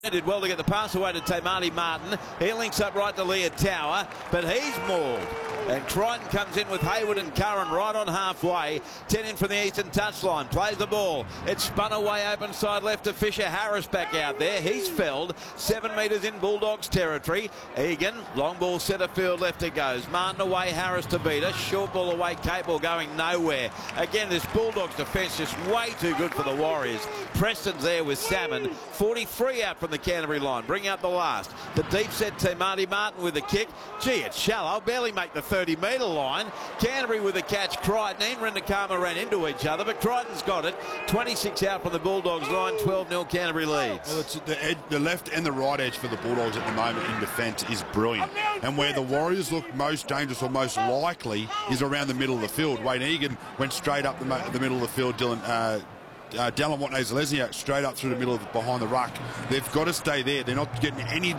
Did well to get the pass away to Tamati Martin. He links up right to Leah Tower, but he's mauled. And Crichton comes in with Hayward and Curran right on halfway. 10 in from the eastern touchline. Plays the ball. It's spun away open side left to Fisher. Harris back out there. He's felled. 7 metres in Bulldogs territory. Egan, long ball centre field left it goes. Martin away, Harris to beat her. Short ball away, Capel going nowhere. Again, this Bulldogs defence just way too good for the Warriors. Preston's there with Salmon. 43 out from the Canterbury line. Bring out the last. The deep set Tamati Martin with the kick. Gee, it's shallow. Barely make the 30-metre line. Canterbury with the catch. Crichton and Rendakama ran into each other, but Crichton's got it. 26 out from the Bulldogs line. 12-0 Canterbury leads. Well, the left and the right edge for the Bulldogs at the moment in defence is brilliant. And where the Warriors look most dangerous or most likely is around the middle of the field. Wayne Egan went straight up the middle of the field. Dallin Watney-Zelezniak straight up through the middle of behind the ruck. They've got to stay there. They're not getting any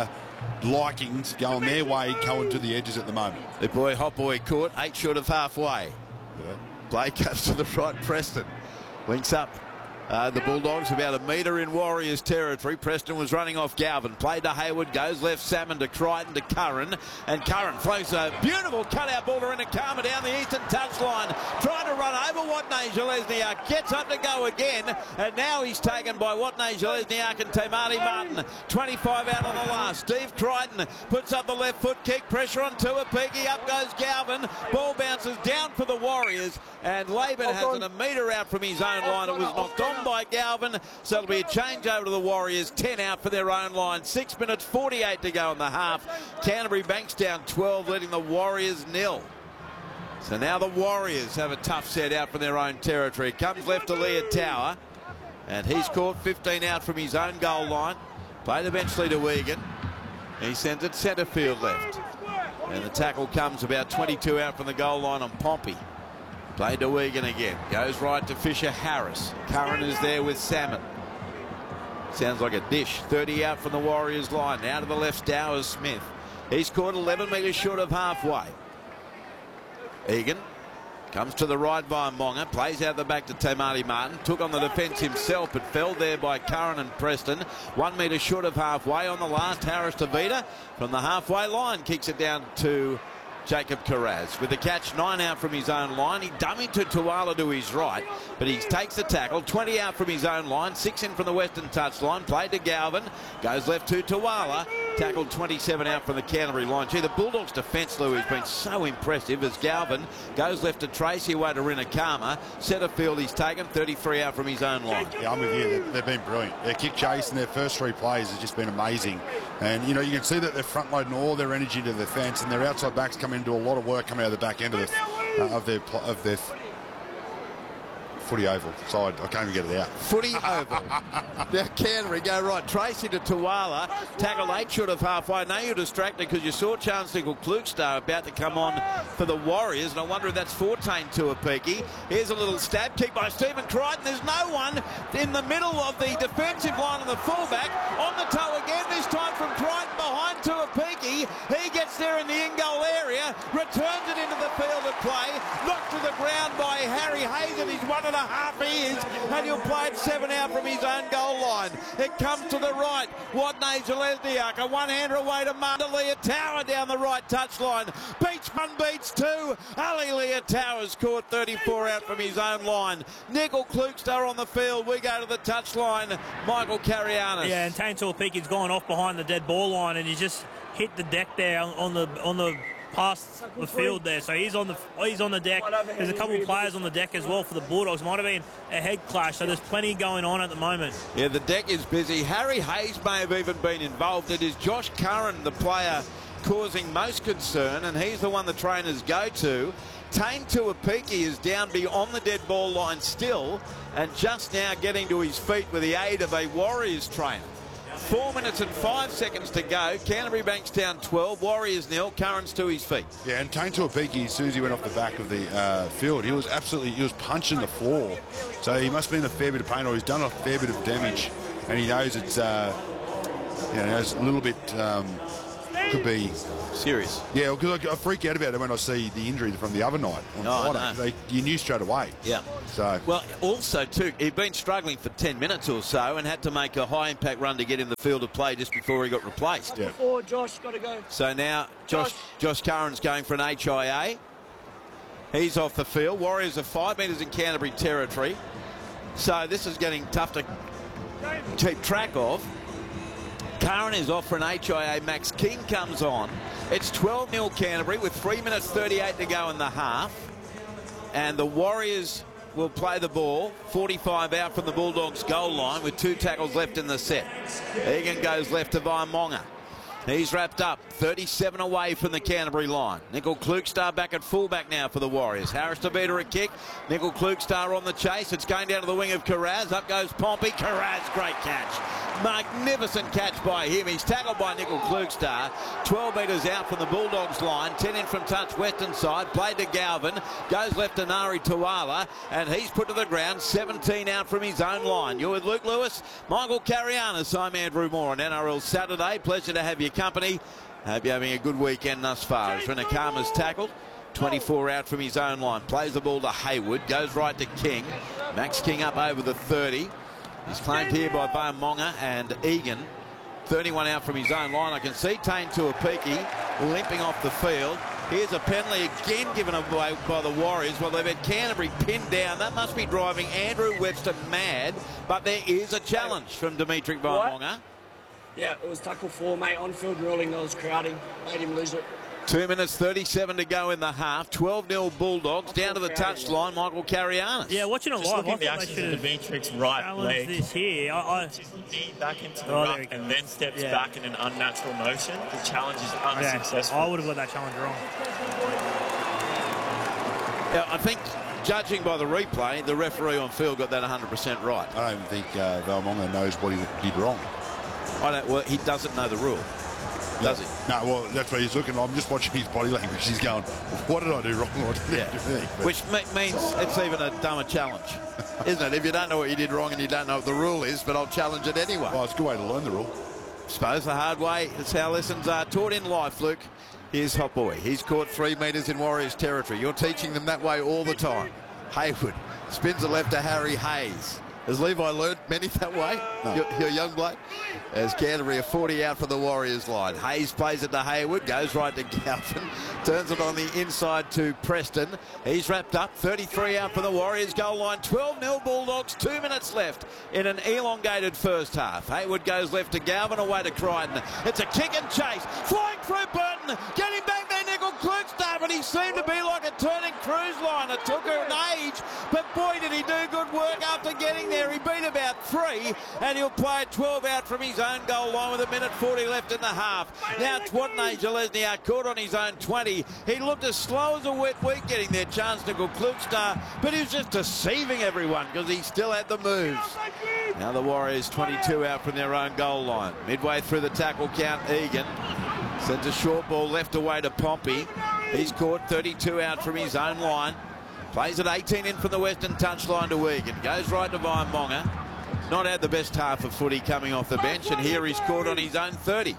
likings going their way, going to the edges at the moment. The boy Hot Boy caught 8 short of halfway. Yeah. Blake comes to the right. Preston links up. The Bulldogs about a metre in Warriors territory. Preston was running off Galvin. Played to Hayward. Goes left Salmon to Crichton to Curran. And Curran floats a beautiful cutout ball to Rendakama down the eastern touchline. Trying to run over Watney-Zelezniak. Gets up to go again. And now he's taken by Watney-Zelezniak and Tamati Martin. 25 out on the last. Steve Crichton puts up the left foot kick. Pressure on Tuapiki. Up goes Galvin. Ball bounces down for the Warriors. And Laban has it a metre out from his own line. It was knocked on by Galvin, so it'll be a change over to the Warriors. 10 out for their own line. 6 minutes 48 to go in the half. Canterbury Bankstown 12, leading the Warriors 0. So now the Warriors have a tough set out from their own territory. Comes left to Leah Tower, and he's caught 15 out from his own goal line. Played eventually to Egan. He sends it centre field left, and the tackle comes about 22 out from the goal line on Pompey. Played to Egan again. Goes right to Fisher Harris. Curran is there with Salmon. Sounds like a dish. 30 out from the Warriors line. Now to the left, Stowers Smith. He's caught 11 metres short of halfway. Egan comes to the right via Monga. Plays out the back to Tamati Martin. Took on the defence himself, but fell there by Curran and Preston. 1 metre short of halfway on the last. Harris to Vita from the halfway line. Kicks it down to Jacob Carraz with the catch. 9 out from his own line. He dummied to Tuala to his right, but he takes the tackle. 20 out from his own line. 6 in from the western touchline. Played to Galvin. Goes left to Tuala. Tackled 27 out from the Canterbury line. Gee, the Bulldogs' defence, Lou, has been so impressive as Galvin goes left to Tracy away to Rendakama. Centre field he's taken. 33 out from his own line. Yeah, I'm with you. They've been brilliant. Their kick chase and their first 3 plays has just been amazing. And, you know, you can see that they're front-loading all their energy to the defence, and their outside backs come into a lot of work coming out of the back end of their footy oval side. I can't even get it out. Footy oval. Now Canterbury go right. Tracy to Tuala. Tackle 8 short of halfway. Now you're distracted because you saw Chance Nickel-Klukstar about to come on for the Warriors, and I wonder if that's Fortain Tuapiki. Here's a little stab kick by Stephen Crichton. There's no one in the middle of the defensive line of the fullback. On the toe again, this time from Crichton behind Tuapiki. He gets there in the in-goal area, returns it into the field of play, knocked to the ground by Harry Hazen. He's 1.5 years, and he'll play it 7 out from his own goal line. It comes to the right. Watney-Zelezniak, a one-hander away to Martin. Leah Tower down the right touchline. Beats 1, beats 2. Ali Leah Tower's caught 34 out from his own line. Nickel-Klukstar on the field. We go to the touchline. Michael Carianis. Yeah, and Tane Tuapiki's gone off behind the dead ball line, and he's just hit the deck there on the past the field there, so he's on the deck. There's a couple of players on the deck as well for the Bulldogs. Might have been a head clash, so there's plenty going on at the moment. Yeah, the deck is busy. Harry Hayes may have even been involved. It is Josh Curran, the player causing most concern, and he's the one the trainers go to. Tane Tuapiki is down beyond the dead ball line still, and just now getting to his feet with the aid of a Warriors trainer. 4 minutes and 5 seconds to go. Canterbury Bankstown 12, Warriors 0. Curran's to his feet. Yeah, and Tane Tuapiki, as soon as he went off the back of the field, he was punching the floor. So he must have been a fair bit of pain, or he's done a fair bit of damage, and he knows it's, knows a little bit could be serious. Yeah, because I freak out about it when I see the injury from the other night on Friday. You knew straight away. Yeah. So well, also too, he'd been struggling for 10 minutes or so and had to make a high-impact run to get in the field of play just before he got replaced. Yeah. Before Josh got to go. So now Josh Curran's going for an HIA. He's off the field. Warriors are 5 metres in Canterbury territory. So this is getting tough to keep track of. Curran is off for an HIA. Max King comes on. It's 12-0 Canterbury with 3 minutes 38 to go in the half. And the Warriors will play the ball. 45 out from the Bulldogs' goal line with 2 tackles left in the set. Egan goes left to Vaimonga. He's wrapped up, 37 away from the Canterbury line. Nickel Klukstar back at fullback now for the Warriors. Harris to beat her a kick. Nickel Klukstar on the chase. It's going down to the wing of Carraz. Up goes Pompey. Carraz, great catch. Magnificent catch by him. He's tackled by Nickel Klukstar. 12 metres out from the Bulldogs line. 10 in from touch western side. Played to Galvin. Goes left to Nari Tuala. And he's put to the ground. 17 out from his own line. You're with Luke Lewis, Michael Carianis. I'm Andrew Moore on NRL Saturday. Pleasure to have your company. Hope you're having a good weekend thus far. As Renakama's tackled. 24 out from his own line. Plays the ball to Hayward. Goes right to King. Max King up over the 30. He's claimed here by Vaimonga and Egan. 31 out from his own line. I can see Tane Tuapiki limping off the field. Here's a penalty again given away by the Warriors. Well, they've had Canterbury pinned down. That must be driving Andrew Webster mad. But there is a challenge from Dimitri Vaimonga. Yeah, it was tackle 4, mate. On-field ruling, that was crowding. Made him lose it. 2 minutes 37 to go in the half. 12-0 Bulldogs. Down to the touchline, Michael Carianis. Yeah, watching it live, I thought they should have Dimitri's right leg. This here. Back into the ruck and then steps back in an unnatural motion. The challenge is unsuccessful. I would have got that challenge wrong. Yeah, I think, judging by the replay, the referee on field got that 100% right. I don't think Vaimonga knows what he did wrong. Well, he doesn't know the rule. Does he? No, well, that's why he's looking. I'm just watching his body language. He's going, what did I do wrong? What did I do? Which means it's even a dumber challenge, isn't it? If you don't know what you did wrong and you don't know what the rule is, but I'll challenge it anyway. Well, it's a good way to learn the rule. I suppose the hard way. It's how lessons are taught in life, Luke. Here's Hot Boy. He's caught 3 metres in Warriors territory. You're teaching them that way all the time. Hayward spins the left to Harry Hayes. Has Levi learned many that way? No. You're young bloke. As Canterbury are 40 out for the Warriors line. Hayes plays it to Hayward. Goes right to Galvin. Turns it on the inside to Preston. He's wrapped up. 33 out for the Warriors goal line. 12-0 Bulldogs. 2 minutes left in an elongated first half. Hayward goes left to Galvin. Away to Crichton. It's a kick and chase. Flying through Burton. Getting back there, Nickel Klukstar. But he seemed to be like a turning cruise line. It took her an age. But boy, did he do good work after getting there. He beat about 3, and he'll play 12 out from his own goal line with 1:40 left in the half. Now Twatney Jalesniak caught on his own 20. He looked as slow as a wet week getting there, chance Nickel Klukstar, but he was just deceiving everyone because he still had the moves. Now the Warriors 22 out from their own goal line. Midway through the tackle count, Egan sends a short ball left away to Pompey. He's caught 32 out from his own line. Plays at 18 in from the western touchline to Egan. Goes right to Vaimonga. Not had the best half of footy coming off the bench, and here he's caught on his own 30.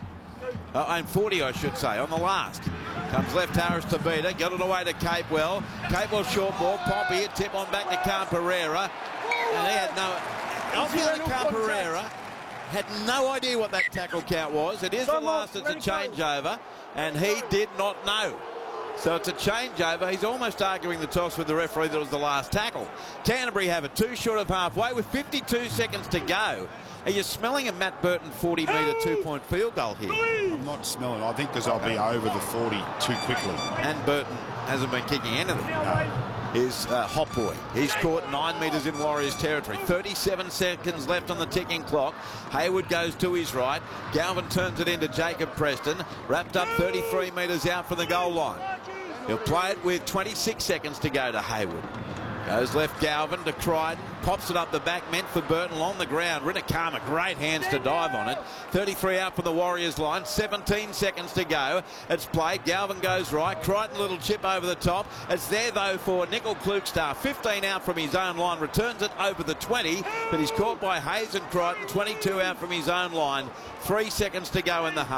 Own 40, I should say, on the last. Comes left Harris to beat it. Got it away to Capewell. Capewell short ball. Pompey, a tip on back to Camperera. And he had no... Obviously, Camperera had no idea what that tackle count was. It is the last, it's a changeover, and he did not know. So it's a changeover. He's almost arguing the toss with the referee that was the last tackle. Canterbury have it 2 short of halfway with 52 seconds to go. Are you smelling a Matt Burton 40-metre 2-point field goal here? I'm not smelling. I think because I'll be over the 40 too quickly. And Burton hasn't been kicking anything. No. Is Hot Boy. He's caught 9 metres in Warriors territory. 37 seconds left on the ticking clock. Hayward goes to his right. Galvin turns it into Jacob Preston. Wrapped up 33 metres out from the goal line. He'll play it with 26 seconds to go to Hayward. Goes left Galvin to Crichton. Pops it up the back, meant for Burton on the ground. Rinakama, great hands to dive on it. 33 out from the Warriors line. 17 seconds to go. It's played. Galvin goes right. Crichton, little chip over the top. It's there, though, for Nickel Klukstar. 15 out from his own line. Returns it over the 20, but he's caught by Hayes and Crichton. 22 out from his own line. 3 seconds to go in the half.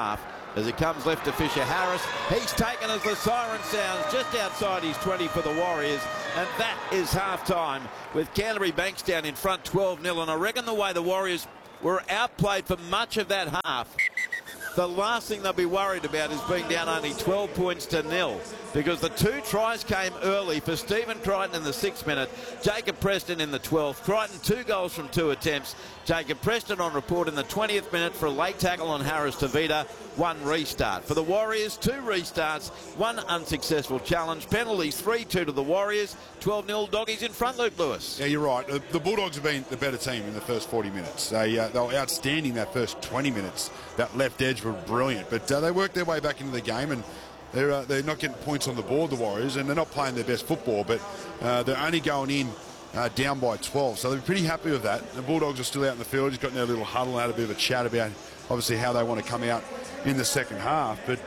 as it comes left to Fisher Harris. He's taken as the siren sounds just outside his 20 for the Warriors, and that is half-time with Canterbury Bankstown in front 12-0. And I reckon the way the Warriors were outplayed for much of that half, the last thing they'll be worried about is being down only 12 points to 0, because the 2 tries came early for Stephen Crichton in the 6th minute, Jacob Preston in the 12th. Crichton 2 goals from 2 attempts. Jacob Preston on report in the 20th minute for a late tackle on Harris Tavita. 1 restart. For the Warriors, 2 restarts, 1 unsuccessful challenge. Penalties 3-2 to the Warriors. 12-0 Doggies in front, Luke Lewis. Yeah, you're right. The Bulldogs have been the better team in the first 40 minutes. They were outstanding that first 20 minutes. That left edge were brilliant. But they worked their way back into the game, and they're not getting points on the board, the Warriors, and they're not playing their best football, but they're only going in down by 12. So they're pretty happy with that. The Bulldogs are still out in the field. Just got in their little huddle and had a bit of a chat about obviously how they want to come out in the second half. But,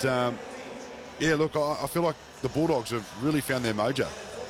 yeah, look, I feel like the Bulldogs have really found their mojo.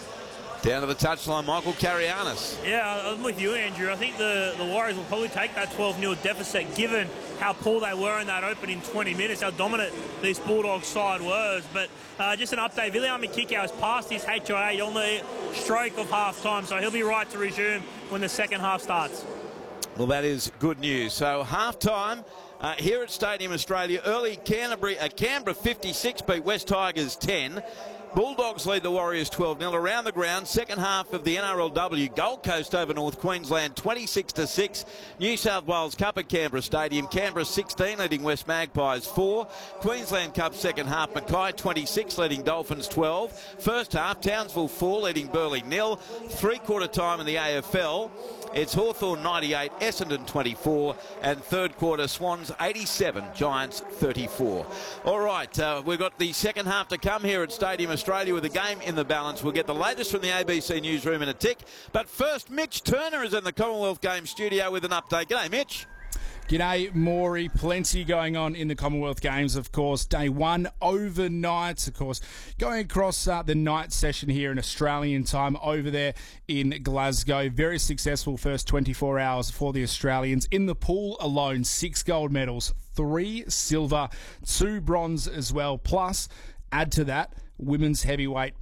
Down to the touchline, Michael Karianis. Yeah, I'm with you, Andrew. I think the Warriors will probably take that 12-0 deficit, given how poor they were in that opening 20 minutes, how dominant this Bulldogs side was. But just an update, Viliami Kikau has passed his HIA on the stroke of half-time, so he'll be right to resume when the second half starts. Well, that is good news. So half-time here at Stadium Australia. Early Canberra 56 beat West Tigers 10. Bulldogs lead the Warriors 12-0 around the ground. Second half of the NRLW, Gold Coast over North Queensland 26-6. New South Wales Cup at Canberra Stadium. Canberra 16 leading West Magpies 4. Queensland Cup second half, Mackay 26 leading Dolphins 12. First half, Townsville 4 leading Burleigh 0. Three-quarter time in the AFL. It's Hawthorn 98, Essendon 24, and third quarter Swans 87, Giants 34. All right, we've got the second half to come here at Stadium Australia with a game in the balance. We'll get the latest from the ABC newsroom in a tick. But first, Mitch Turner is in the Commonwealth Games studio with an update. G'day, Mitch. G'day, Maury. Plenty going on in the Commonwealth Games, of course. Day 1 overnight, of course. Going across the night session here in Australian time over there in Glasgow. Very successful first 24 hours for the Australians. In the pool alone, 6 gold medals, 3 silver, 2 bronze as well. Plus, add to that, women's heavyweight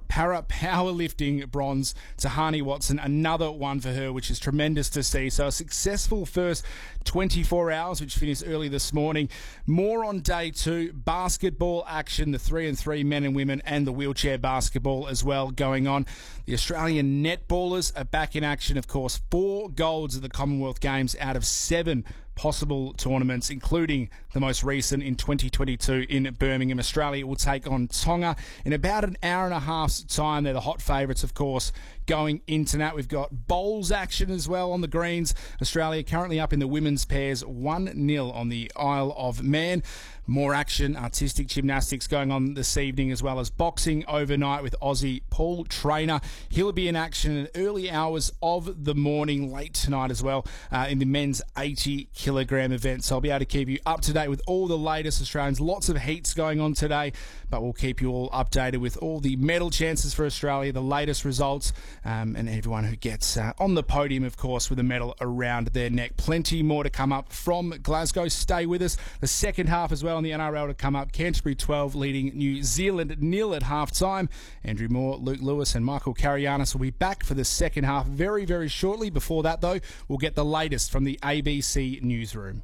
powerlifting bronze, Tahani Watson, another one for her, which is tremendous to see. So a successful first 24 hours, which finished early this morning. More on day 2, basketball action, the 3-on-3 men and women, and the wheelchair basketball as well going on. The Australian netballers are back in action, of course. 4 golds at the Commonwealth Games out of 7 possible tournaments, including the most recent in 2022 in Birmingham. Australia will take on Tonga in about an hour and a half's time. They're the hot favourites, of course, going into that. We've got bowls action as well on the greens. Australia currently up in the women's pairs 1-0 on the Isle of Man. More action, artistic gymnastics going on this evening, as well as boxing overnight with Aussie Paul Trainer. He'll be in action in early hours of the morning, late tonight as well, in the men's 80-kilogram event. So I'll be able to keep you up to date with all the latest Australians. Lots of heats going on today, but we'll keep you all updated with all the medal chances for Australia, the latest results, and everyone who gets on the podium, of course, with a medal around their neck. Plenty more to come up from Glasgow. Stay with us. The second half as well in the NRL to come up. Canterbury 12 leading New Zealand 0 at half-time. Andrew Moore, Luke Lewis and Michael Karianis will be back for the second half very, very shortly. Before that, though, we'll get the latest from the ABC newsroom.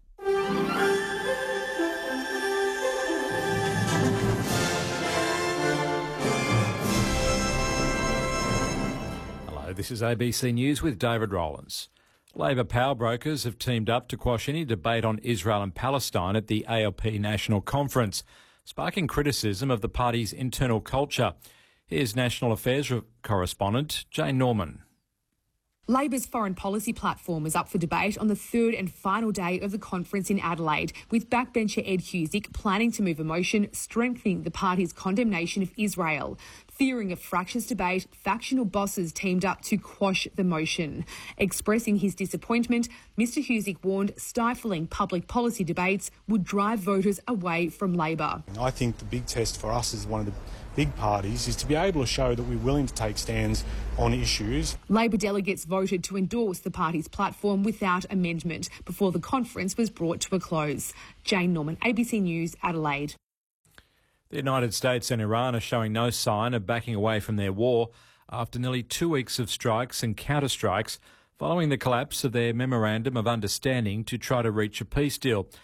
Hello, this is ABC News with David Rowlands. Labor power brokers have teamed up to quash any debate on Israel and Palestine at the ALP National Conference, sparking criticism of the party's internal culture. Here's National Affairs correspondent Jane Norman. Labor's foreign policy platform is up for debate on the third and final day of the conference in Adelaide, with backbencher Ed Husic planning to move a motion strengthening the party's condemnation of Israel. Fearing a fractious debate, factional bosses teamed up to quash the motion. Expressing his disappointment, Mr Husic warned stifling public policy debates would drive voters away from Labor. I think the big test for us is one of big parties is to be able to show that we're willing to take stands on issues. Labor delegates voted to endorse the party's platform without amendment before the conference was brought to a close. Jane Norman, ABC News, Adelaide. The United States and Iran are showing no sign of backing away from their war after nearly 2 weeks of strikes and counterstrikes following the collapse of their memorandum of understanding to try to reach a peace deal.